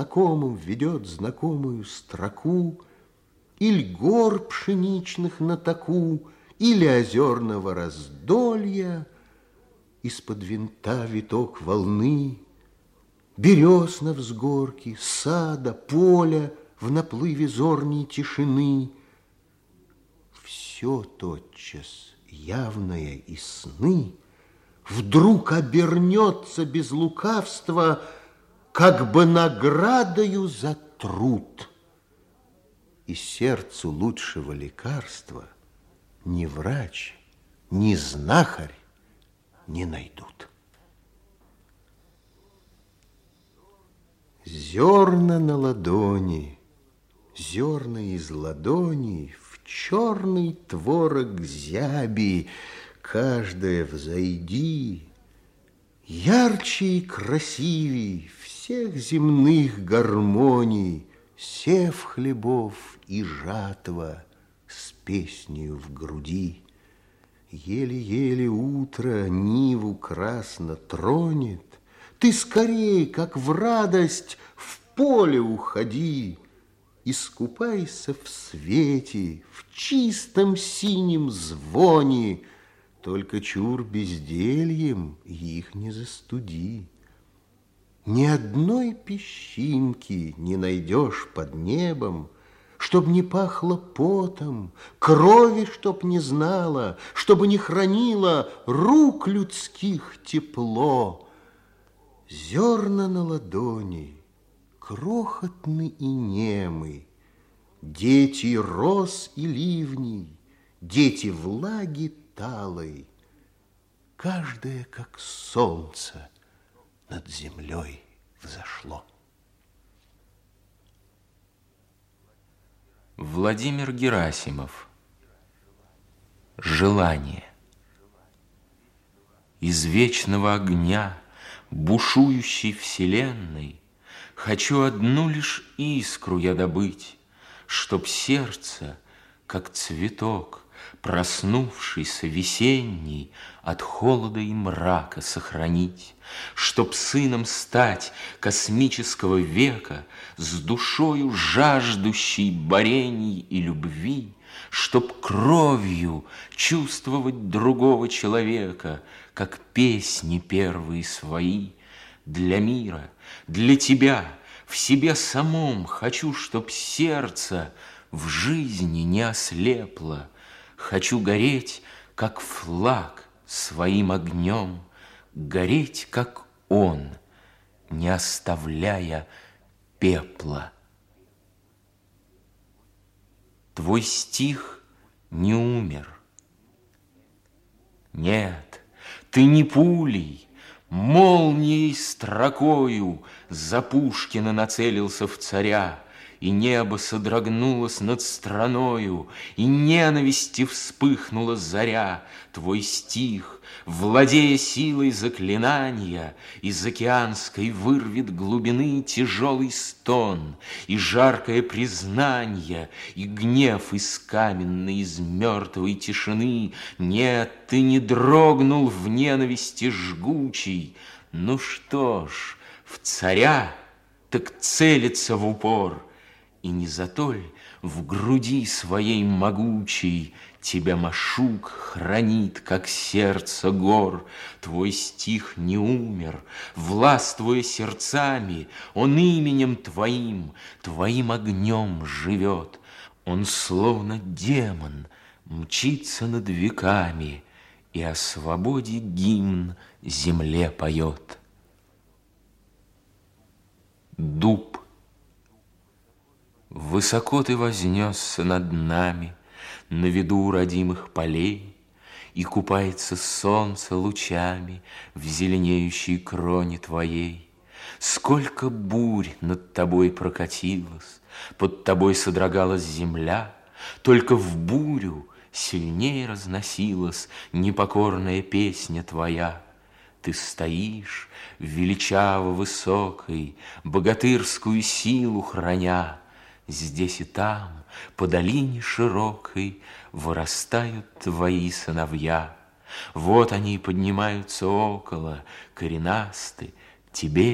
знакомым ведет знакомую строку, или гор пшеничных на таку, или озерного раздолья, из-под винта виток волны, берез на взгорке, сада, поля в наплыве зорней тишины. Все тотчас явное и сны вдруг обернется без лукавства, как бы наградою за труд. И сердцу лучшего лекарства ни врач, ни знахарь не найдут. Зерна на ладони, зерна из ладони в черный творог зяби, каждая взойди, ярче и красивей всех земных гармоний, сев хлебов и жатва с песнею в груди. Еле-еле утро ниву красно тронет, ты скорей, как в радость, в поле уходи, искупайся в свете, в чистом синем звоне, только чур бездельем их не застуди. Ни одной песчинки не найдешь под небом, чтоб не пахло потом, крови чтоб не знала, чтобы не хранила рук людских тепло. Зерна на ладони, крохотны и немы, дети роз и ливней, дети влаги талой, каждое, как солнце, над землей взошло. Владимир Герасимов. Желание. Из вечного огня бушующей вселенной хочу одну лишь искру я добыть, чтоб сердце, как цветок, проснувшийся весенний, от холода и мрака сохранить, чтоб сыном стать космического века с душою жаждущей борений и любви, чтоб кровью чувствовать другого человека, как песни первые свои. Для мира, для тебя, в себе самом хочу, чтоб сердце в жизни не ослепло. Хочу гореть, как флаг, своим огнем, гореть, как он, не оставляя пепла. Твой стих не умер. Нет, ты не пулей, молнией строкою за Пушкина нацелился в царя, и небо содрогнулось над страною, и ненависти вспыхнула заря. Твой стих, владея силой заклинания, из океанской вырвет глубины тяжелый стон, и жаркое признание, и гнев из каменной, из мертвой тишины. Нет, ты не дрогнул в ненависти жгучей. Ну что ж, в царя так целится в упор, и не за ль в груди своей могучей тебя Машук хранит, как сердце гор. Твой стих не умер, властвуя сердцами, он именем твоим, твоим огнем живет. Он словно демон мчится над веками и о свободе гимн земле поет. Дуб. Высоко ты вознесся над нами, на виду родимых полей, и купается солнце лучами в зеленеющей кроне твоей. Сколько бурь над тобой прокатилось, под тобой содрогалась земля, только в бурю сильнее разносилась непокорная песня твоя. Ты стоишь, величаво высокой, богатырскую силу храня. Здесь и там, по долине широкой, вырастают твои сыновья. Вот они поднимаются около, коренасты, тебе